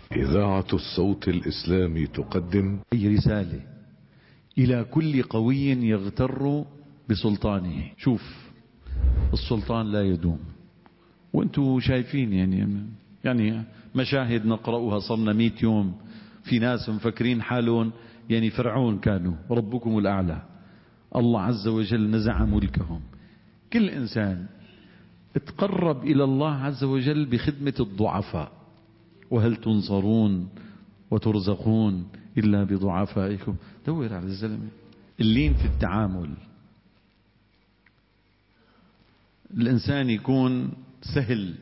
إذاعة الصوت الإسلامي تقدم أي رسالة إلى كل قوي يغتر بسلطانه. شوف، السلطان لا يدوم، وانتوا شايفين يعني مشاهد نقرأها صرنا 100 يوم. في ناس مفكرين حالهم يعني فرعون كانوا ربكم الأعلى. الله عز وجل نزع ملكهم. كل إنسان اتقرب إلى الله عز وجل بخدمة الضعفاء. وهل تنصرون وترزقون إلا بضعفائكم. دور على الزلمة اللين في التعامل. الإنسان يكون سهل.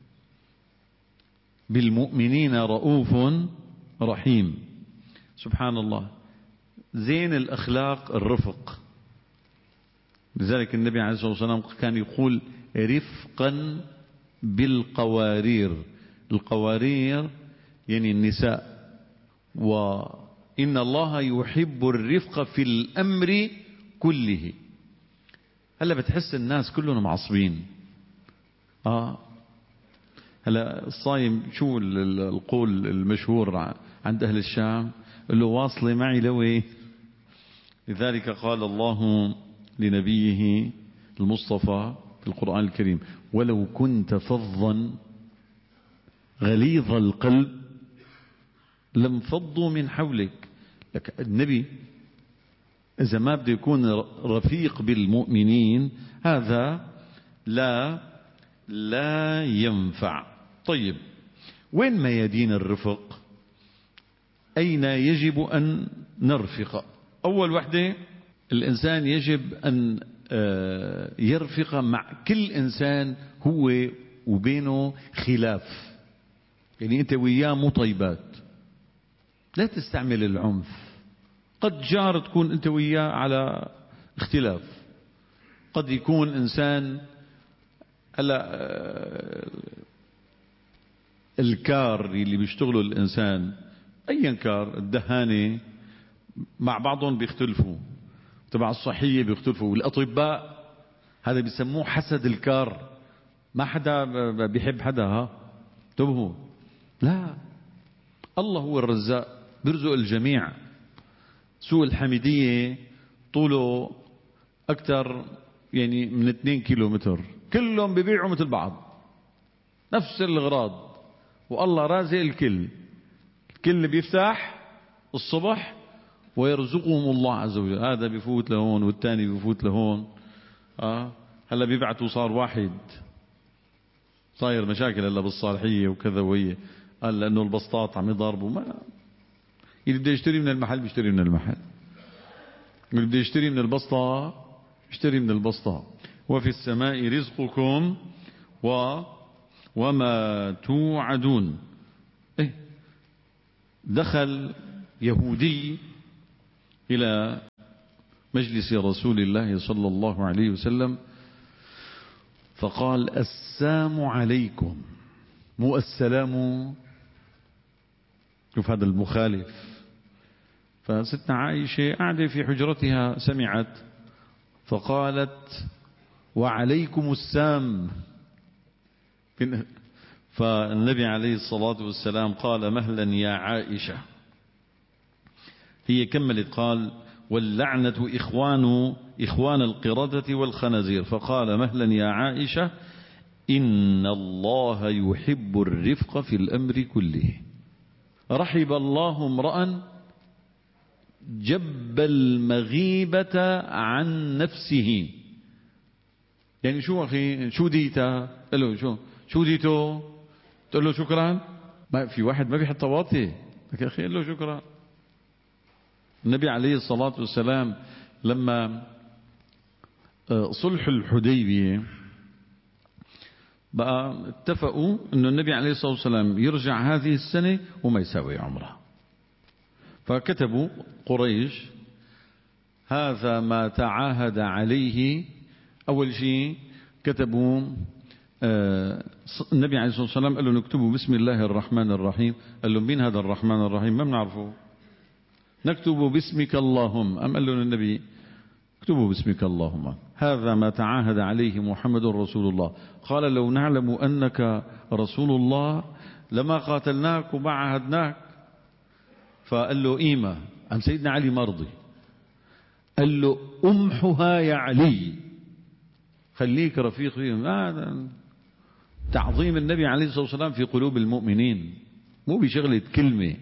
بالمؤمنين رؤوف رحيم. سبحان الله، زين الأخلاق الرفق. لذلك النبي عليه الصلاة والسلام كان يقول رفقا بالقوارير. القوارير يعني النساء. وإن الله يحب الرفق في الأمر كله. هلا بتحس الناس كلهم معصبين. هلا الصايم شو القول المشهور عند أهل الشام؟ قال له واصلة معي لوي. لذلك قال الله لنبيه المصطفى في القرآن الكريم ولو كنت فظا غليظ القلب لم فضوا من حولك. لك النبي إذا ما بده يكون رفيق بالمؤمنين هذا لا ينفع. طيب، وين ميادين الرفق؟ أين يجب أن نرفق؟ أول وحدة، الإنسان يجب أن يرفق مع كل إنسان هو وبينه خلاف. يعني أنت وياه مو طيبات، لا تستعمل العنف. قد جار تكون أنت وياه على اختلاف. قد يكون إنسان الكار اللي بيشتغلوا الإنسان أيا كار، الدهانة مع بعضهم بيختلفوا، تبع الصحية بيختلفوا، والأطباء هذا بيسموه حسد الكار. ما حدا بيحب حدا. انتبهوا، لا، الله هو الرزاق بيرزق الجميع. سوق الحميدية طوله أكثر يعني من 2 كيلومتر، كلهم بيبيعوا مثل بعض نفس الأغراض، والله رازق الكل. الكل بيفتح الصبح ويرزقهم الله عز وجل. هذا بيفوت لهون والتاني بيفوت لهون. هلا بيبعتوا صار واحد، صاير مشاكل هلا بالصالحية وكذا، وهي قال لأنه البسطات عم يضربوا. ما اللي بده يشتري من المحل بيشتري من المحل، اللي بده يشتري من البسطة يشتري من البسطة. وفي السماء رزقكم وما توعدون. دخل يهودي إلى مجلس رسول الله صلى الله عليه وسلم فقال السلام عليكم، مو السلام. شوف هذا المخالف. فستنا عائشة قاعدة في حجرتها سمعت فقالت وعليكم السام. فالنبي عليه الصلاة والسلام قال مهلا يا عائشة. هي كملت قال واللعنة إخوان القردة والخنازير. فقال مهلا يا عائشة إن الله يحب الرفق في الأمر كله. رحب الله امرأ جب المغيبة عن نفسه. يعني شو أخي، شو ديته؟ قال له شو ديته؟ تقول له شكرا. ما في واحد ما بيحط واطي يا أخي، قال له شكرا. النبي عليه الصلاة والسلام لما صلح الحديبية بقى اتفقوا انه النبي عليه الصلاة والسلام يرجع هذه السنة وما يساوي عمره. فكتبوا قريش هذا ما تعاهد عليه. اول شيء كتبوا النبي عليه الصلاة والسلام قال له نكتبوا بسم الله الرحمن الرحيم. قال له مين هذا الرحمن الرحيم؟ ما بنعرفه. نكتب باسمك اللهم. أم قال له النبي اكتبوا باسمك اللهم. هذا ما تعاهد عليه محمد رسول الله. قال لو نعلم أنك رسول الله لما قاتلناك وما عاهدناك. فقال له قيمة عم سيدنا علي مرضي، قال له أمحها يا علي، خليك رفيق فيهم. هذا تعظيم النبي عليه الصلاة والسلام في قلوب المؤمنين، مو بشغلة كلمة.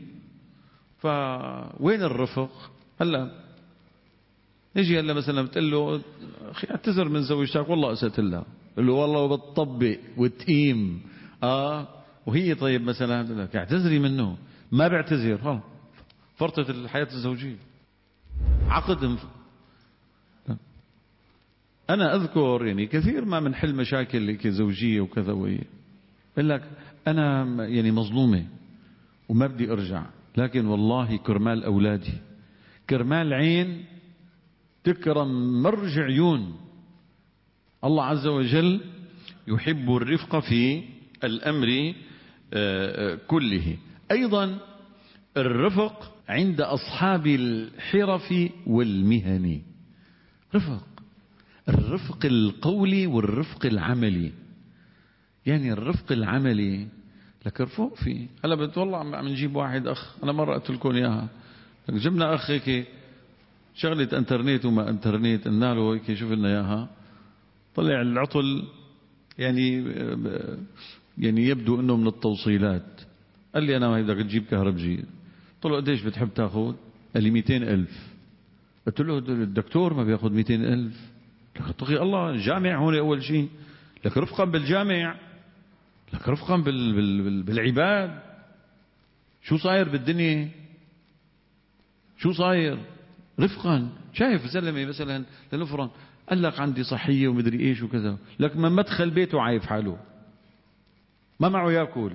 فوين الرفق؟ هلا نجي هلا مثلا بتقول له اخي اعتذر من زوجتك، والله اسأت لها، قل له والله بتطبق وتقيم. وهي طيب مثلا اعتذري منه، ما بعتذر، فرطت الحياة الزوجية، عقد. انا اذكر يعني كثير ما من حل مشاكل زوجية وكذا، وهي بقول لك انا يعني مظلومة وما بدي ارجع، لكن والله كرمال اولادي، كرمال عين تكرم مرج عيون. الله عز وجل يحب الرفق في الأمر كله. أيضا الرفق عند أصحاب الحرف والمهن، الرفق القولي والرفق العملي. يعني الرفق العملي لك رفق فيه. هلا والله عم نجيب واحد أخ، أنا مرة قلت لكم إياها، جبنا أخ هيك شغلة انترنت وما انترنت، قلنا له هيك شوف لنا اياها، طلع العطل يعني يبدو انه من التوصيلات. قال لي انا بدك تجيب كهربجي، قلت له قديش بتحب تاخذ؟ قال لي 200,000. قلت له الدكتور ما بياخذ 200,000. لك اتقي الله، الجامع هون اول شيء، لك رفقا بالجامع، لك رفقا بالعباد. شو صاير بالدنيا؟ شو صاير؟ رفقا. شايف زلمه مثلا لنفرض قال لك عندي صحيه ومدري ايش وكذا، لك من مدخل بيته عايف حاله، ما معه ياكل.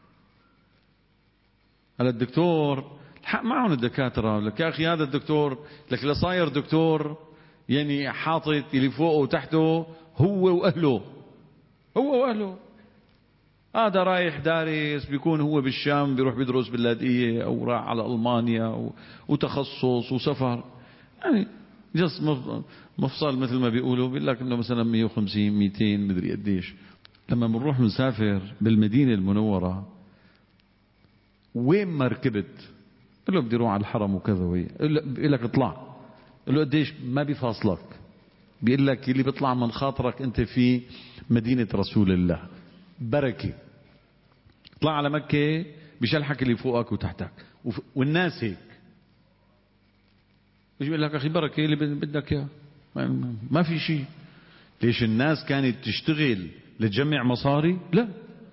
هلا الدكتور الحق معهم الدكاتره، لك يا اخي هذا الدكتور لك لا صاير دكتور يعني حاطط اللي فوقه وتحته هو واهله، هو واهله. هذا رايح دارس، بيكون هو بالشام بيروح بيدرس باللاذقية او راح على المانيا وتخصص وسفر، يعني جس مفصل مثل ما بيقولوا. بيقول لك انه مثلا 150 200 مدري قديش. لما بنروح نسافر بالمدينة المنورة وين ما ركبت قل له بدي اروح على الحرم وكذا، وهي بيقول لك اطلع، قل له قديش، ما بيفاصلك، بيقول لك اللي بيطلع من خاطرك انت في مدينة رسول الله بركة. اطلع على مكة بشلحك اللي فوقك وتحتك، والناس هيك بيجي بيقول لك اخي بركة اللي بدك اياه، ما في شيء. ليش الناس كانت تشتغل لتجمع مصاري؟ لا،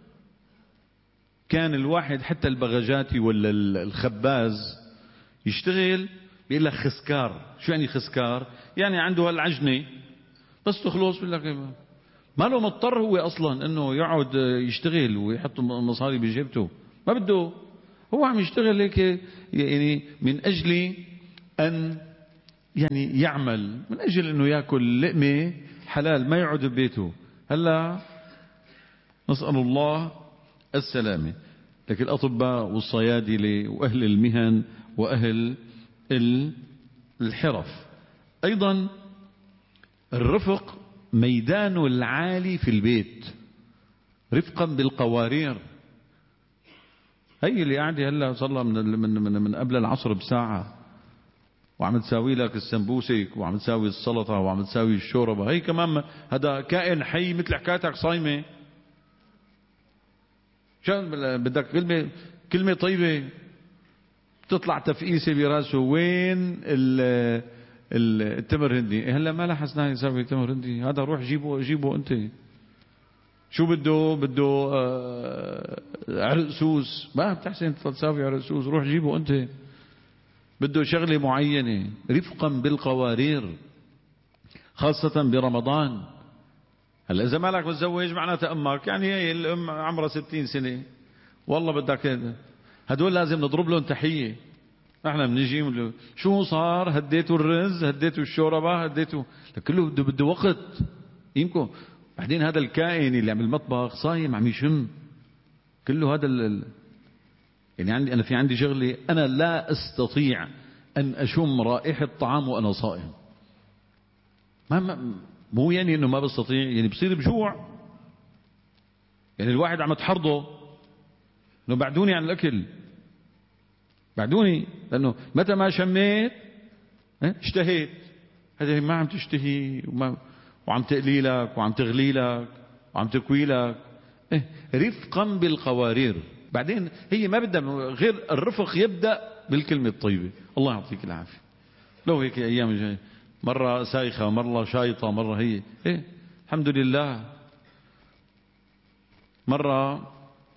كان الواحد حتى البغجاتي ولا الخباز يشتغل بيقول لك خسكار. شو يعني خسكار؟ يعني عنده هالعجنة بس تخلص بيقول لك ما له مضطر هو اصلا انه يقعد يشتغل ويحط مصاري بجيبته، ما بده، هو عم يشتغل هيك يعني من اجل ان يعني يعمل، من اجل انه ياكل لقمه حلال، ما يقعد ببيته. هلا نسال الله السلامه. لكن الاطباء والصيادله واهل المهن واهل الحرف. ايضا الرفق ميدان العالي في البيت، رفقا بالقوارير. هي اللي قاعده هلا صار لها من قبل العصر بساعه وعم تساوي لك السمبوسك وعم تساوي السلطه وعم تساوي الشوربه، هي كمان هذا كائن حي مثل حكايتك صايمه. شان بدك كلمه طيبه تطلع تفقيسه براسه. وين التمر هندي؟ هلا ما لاحظنا يساوي تمر هندي، هذا روح جيبه انت. شو بده عرق سوس، ما بتحسن تساوي عرق سوس، روح جيبه انت. بده شغله معينه، رفقا بالقوارير خاصه برمضان. هلا اذا مالك متزوج معناتها امك، يعني هي الام عمرها 60 سنه، والله بدك هدول لازم نضرب لهم تحيه. احنا بنجي شو صار؟ هديتوا الرز، هديتوا الشوربه، هديتوا، كله بده وقت. يمكن بعدين هذا الكائن اللي عم المطبخ صايم عم يشم كله هذا يعني انا في عندي شغله، انا لا استطيع ان اشم رائحه طعام وانا صائم. مو يعني انه ما بستطيع، يعني بصير بجوع. يعني الواحد عم تحرضه انه بعدوني عن الاكل، بعدوني، لانه متى ما شميت اشتهيت. هذه ما عم تشتهي وعم تقلي لك وعم تغلي لك وعم تكوي لك. رفقا بالقوارير. بعدين هي ما بدها غير الرفق، يبدأ بالكلمة الطيبة. الله يعطيك العافية. لو هيك ايام جاي مرة سايخة مرة شايطة مرة هي الحمد لله. مرة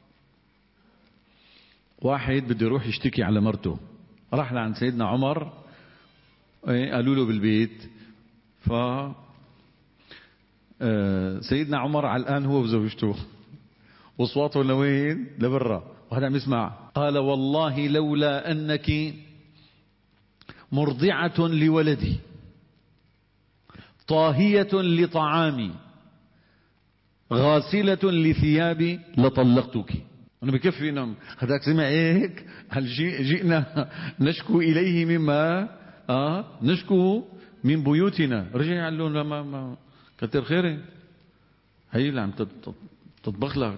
واحد بده يروح يشتكي على مرته، راح لعند سيدنا عمر، قالوا له بالبيت، ف سيدنا عمر علقان هو وزوجته واصواته لوين؟ لبرا، وهذا عم يسمع. قال والله لولا انك مرضعة لولدي طاهية لطعامي غاسلة لثيابي لطلقتك. أنا بكفي إنهم هذاك سمع هيك، هل جئنا نشكو إليه مما نشكو من بيوتنا. رجع قال له ما كتر خيري، هي اللي عم تطبخ لك.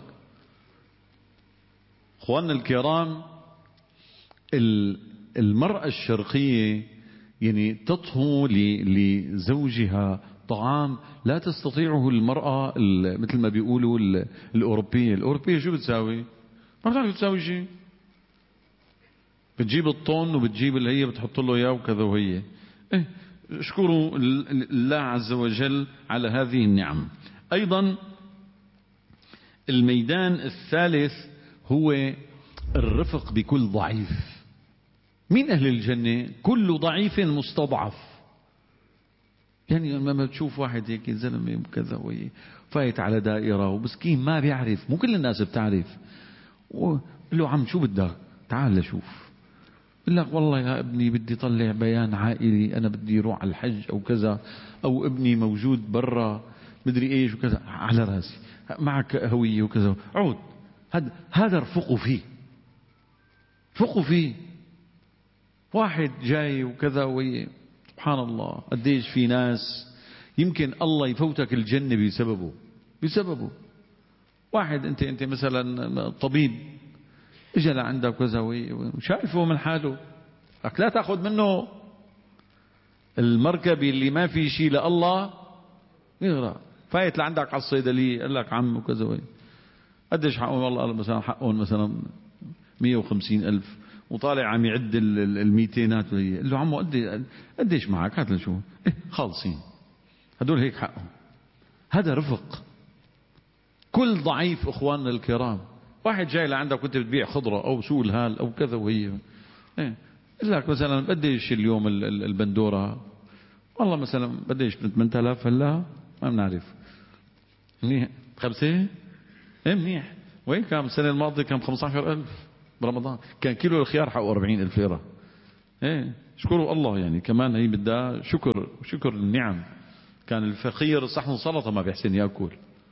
اخواننا الكرام، المرأة الشرقية يعني تطهو لزوجها طعام لا تستطيعه المرأة مثل ما بيقولوا الأوروبية شو بتساوي؟ ما بتعرف تساوي شيء. بتجيب الطن وبتجيب اللي هي بتحط له اياه وكذا، وهي اشكروا الله عز وجل على هذه النعم. ايضا الميدان الثالث هو الرفق بكل ضعيف. من أهل الجنة كل ضعيف مستضعف. يعني لما بتشوف واحد هيك زلمة وكذا وهي فايت على دائرة ومسكين ما بيعرف، مو كل الناس بتعرف، وقال له عم شو بدك؟ تعال لشوف. يقول لك والله يا ابني بدي طلع بيان عائلي، أنا بدي أروح على الحج أو كذا، أو ابني موجود برا مدري إيش وكذا. على راسي، معك هوية وكذا، عود. هذا ارفقوا فيه، ارفقوا فيه. واحد جاي وكذا سبحان الله قديش في ناس يمكن الله يفوتك الجنة بسببه. واحد انت مثلا طبيب اجى لعندك كذا وشايفه من حاله، لك لا تاخذ منه المركب اللي ما في شيء لله يغرق. فايت لعندك على الصيدلية قال لك عم وكذا قديش حقهم؟ والله مثلا حقهم مثلا 150,000، وطالع عم يعد الميتينات وهي. قال له عمو قديش معك؟ هات لنشوف. خالصين هدول هيك حقهم. هذا رفق. كل ضعيف اخواننا الكرام. واحد جاي لعندك كنت بتبيع خضرة او سوق الهال او كذا وهي قال لك مثلا قديش اليوم البندورة؟ والله مثلا قديش 8000 هلا ما بنعرف. منيح 5 منيح. وين كان السنة الماضية؟ كان 15,000 برمضان. كان كيلو الخيار حقه 40,000 ليرة. اشكروا الله. يعني كمان هي بدها شكر النعم. كان الفقير صحن سلطة ما بيحسن يأكل.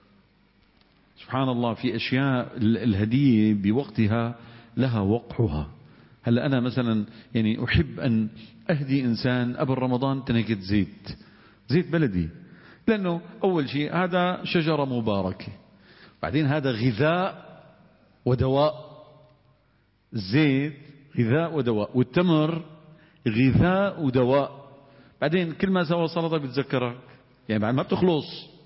سبحان الله. في أشياء الهدية بوقتها لها وقعها. هلا أنا مثلا يعني أحب أن أهدي إنسان قبل رمضان تنكة زيت بلدي، لأنه أول شيء هذا شجرة مباركة، بعدين هذا غذاء ودواء. الزيت غذاء ودواء، والتمر غذاء ودواء. بعدين كل ما سوى سلطة بتذكرك، يعني بعد ما بتخلص،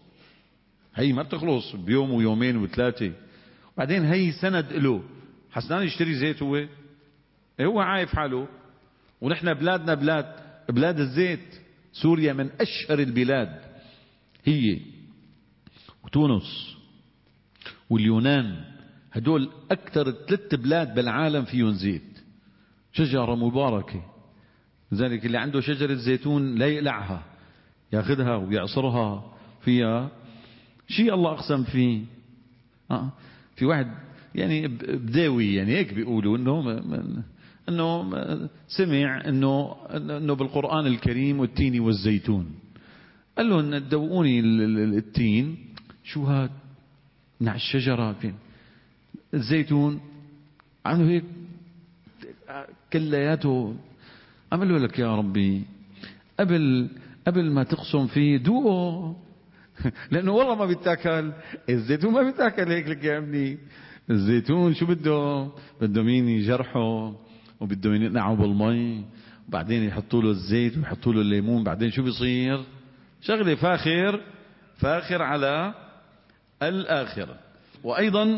هي ما بتخلص بيوم ويومين وثلاثة. بعدين هي سند له. حسنان يشتري زيت، هو عايف حاله. ونحن بلادنا بلاد الزيت. سوريا من أشهر البلاد، هي وتونس واليونان، هدول أكثر 3 بلاد بالعالم فيهم زيت. شجرة مباركة. لذلك اللي عنده شجرة زيتون لا يقلعها، ياخذها ويعصرها فيها. شيء الله أقسم فيه. في واحد يعني بداوي، يعني هيك بيقولوا انه سمع انه بالقرآن الكريم والتين والزيتون. قال له ان تدوقوني التين. شو هاد؟ من على الشجرة. فين الزيتون؟ عملوا هيك كلياته. عملوا لك يا ربي قبل ما تقسم فيه دوقه. لانه والله ما بيتاكل الزيتون، ما بيتاكل هيك لك يا ابني. الزيتون شو بده مين يجرحه، وبده ينقعه بالمي، وبعدين يحطوا له الزيت ويحطوا له الليمون، بعدين شو بيصير؟ شغله فاخر على الآخرة. وأيضا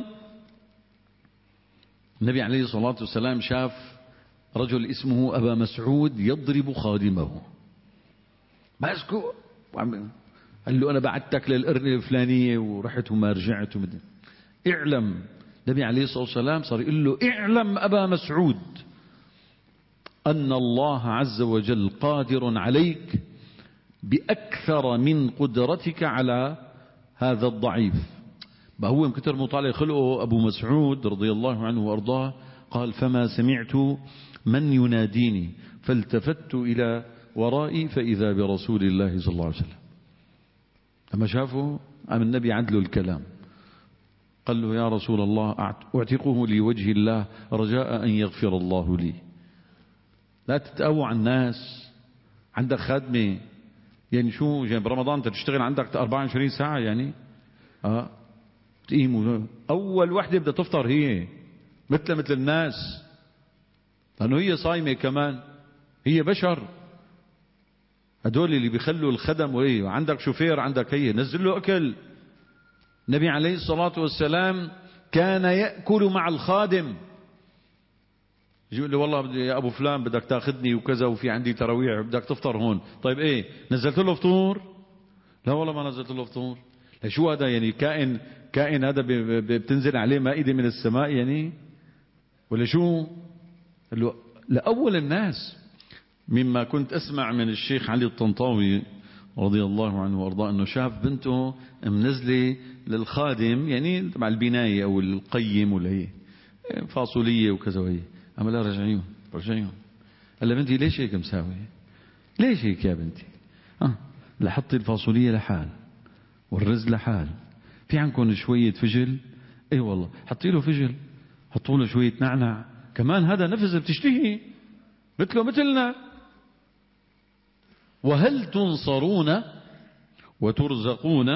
النبي عليه الصلاة والسلام شاف رجل اسمه أبا مسعود يضرب خادمه، ماسكه قال له أنا بعتك للقرنة الفلانية ورحت وما رجعت اعلم. النبي عليه الصلاة والسلام صار يقول له اعلم أبا مسعود أن الله عز وجل قادر عليك بأكثر من قدرتك على هذا الضعيف. ما هو من كتر مطالع خلقه أبو مسعود رضي الله عنه وأرضاه قال فما سمعت من يناديني فالتفت إلى ورائي فإذا برسول الله صلى الله عليه وسلم. لما شافه قام النبي عدله الكلام، قال له يا رسول الله أعتقه لوجه الله رجاء أن يغفر الله لي. لا تتقوى على الناس، عندك خادمة يعني شو يعني برمضان انت تشتغل عندك 24 ساعة يعني تقيم أول وحدة بدها تفطر هي مثل الناس، لأنه هي صايمة كمان، هي بشر. هدول اللي بيخلوا الخدم وإيه عندك شوفير عندك هي نزل له أكل. النبي عليه الصلاة والسلام كان يأكل مع الخادم، يقول له والله بدي يا أبو فلان بدك تاخذني وكذا وفي عندي تراويح بدك تفطر هون، طيب إيه نزلت له فطور؟ لا والله ما نزلت له فطور. شو هذا يعني كائن هذا بتنزل عليه مائدة من السماء يعني ولا شو؟ قال له لأول الناس. مما كنت أسمع من الشيخ علي الطنطاوي رضي الله عنه وارضاه انه شاف بنته منزله للخادم يعني تبع البنايه او القيم ولا هي فاصوليه وكذا وهي عملها رجعيهم. قال لها بنتي ليش هيك مساوي؟ ليش هيك يا بنتي؟ لحطي الفاصوليه لحال والرز لحال، في عندكم شويه فجل؟ اي والله حطي له فجل، حطوا له شويه نعنع كمان، هذا نفس بتشتهي مثلنا. وهل تنصرون وترزقون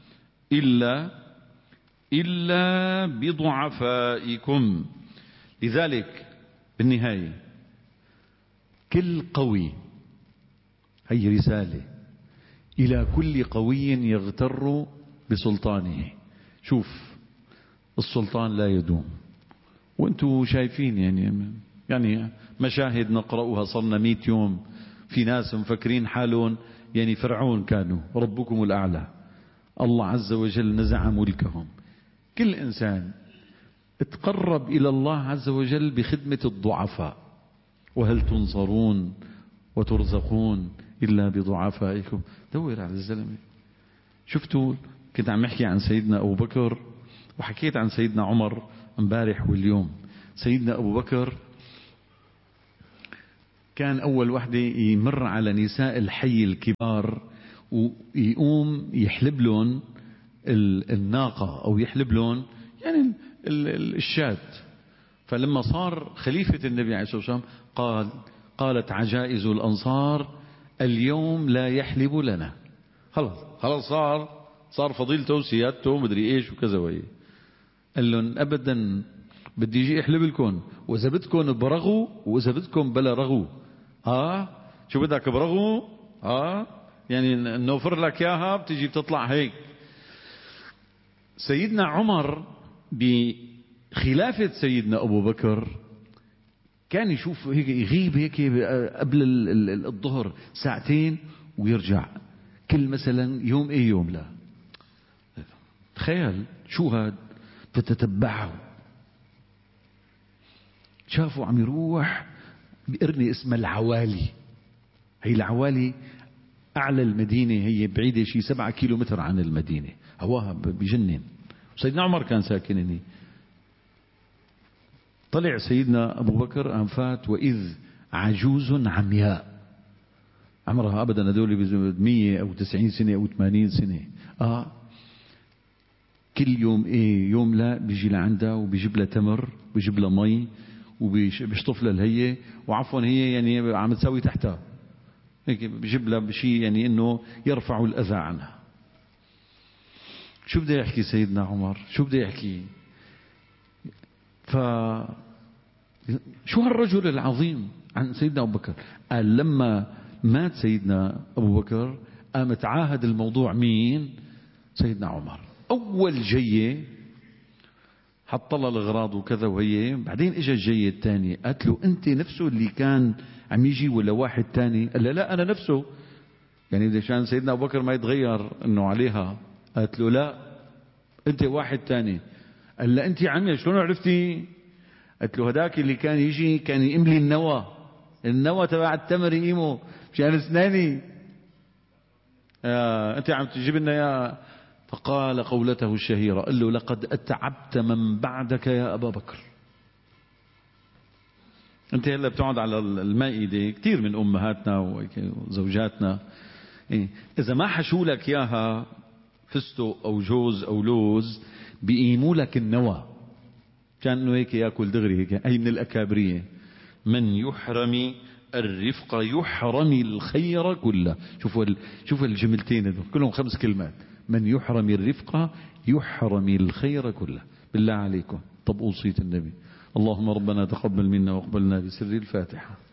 إلا بضعفائكم. لذلك بالنهاية كل قوي، هي رسالة إلى كل قوي يغتر بسلطانه. شوف السلطان لا يدوم، وانتم شايفين يعني مشاهد نقرأها صرنا 100 يوم، في ناس مفكرين حالهم يعني فرعون كانوا ربكم الأعلى، الله عز وجل نزع ملكهم. كل إنسان اتقرب إلى الله عز وجل بخدمة الضعفاء. وهل تنصرون وترزقون إلا بضعفائكم. دور على الزلمة. شفتوا كنت عم احكي عن سيدنا أبو بكر وحكيت عن سيدنا عمر امبارح واليوم. سيدنا أبو بكر كان أول وحدة يمر على نساء الحي الكبار ويقوم يحلب لهم الناقة أو يحلب لهم يعني الشاة. فلما صار خليفة النبي عليه الصلاة والسلام قالت عجائز الأنصار اليوم لا يحلب لنا. خلاص صار فضيلته وسيادته مدري ايش وكذا وهي. قال لهم ابدا بدي يجي احلب لكم، واذا بدكم برغوا واذا بدكم بلا رغوا. شو بدك برغوا؟ يعني نوفر لك اياها بتجي بتطلع هيك. سيدنا عمر بخلافة سيدنا ابو بكر كان يشوف هيك يغيب هيك قبل الظهر ساعتين ويرجع، كل مثلا يوم يوم لا. تخيل شو هاد. فتتبعه شافوا عم يروح بقرنة اسمها العوالي. هي العوالي أعلى المدينة، هي بعيدة شي 7 كيلومتر عن المدينة، هواها بجنن. سيدنا عمر كان ساكن هنا. طلع سيدنا أبو بكر أنفات وإذ عجوز عمياء، عمرها أبدا هذول 100 أو 90 سنة أو 80 سنة. كل يوم يوم لا بيجي لعندها وبيجيب لها تمر وبيجيب لها مي وبيشطف لها الهية، وعفوا هي يعني عم تسوي تحتها هيك، بيجيب لها بشيء يعني انه يرفع الاذى عنها. شو بده يحكي سيدنا عمر؟ شو بده يحكي؟ شو هالرجل العظيم عن سيدنا أبو بكر؟ قال لما مات سيدنا أبو بكر قامت عاهد الموضوع مين؟ سيدنا عمر. أول جية حط لها الأغراض وكذا وهي، بعدين اجى الجية الثانية قالت له أنت نفسه اللي كان عم يجي ولا واحد ثاني؟ قال لا, لا أنا نفسه. يعني إذا كان سيدنا أبو بكر ما يتغير أنه عليها. قالت له لا أنت واحد ثاني. قال لا أنت عمي شلون عرفتي؟ قالت له هداك اللي كان يجي كان يملي النوى تبع التمر يقيمه مشان اسناني. أنت عم تجيب لنا يا. فقال قولته الشهيرة، قال له لقد أتعبت من بعدك يا أبا بكر. أنت هلا بتقعد على المائدة كثير من أمهاتنا وزوجاتنا، إذا ما حشوا لك إياها فستق أو جوز أو لوز بيقيموا لك النوى كأنه هيك يأكل دغري هيك. أي من الأكابرية، من يحرم الرفق يحرم الخير كله. شوفوا الجملتين هذول كلهم 5 كلمات. من يحرم الرفق يحرم الخير كله. بالله عليكم طب أوصية النبي. اللهم ربنا تقبل منا واقبلنا بسر الفاتحة.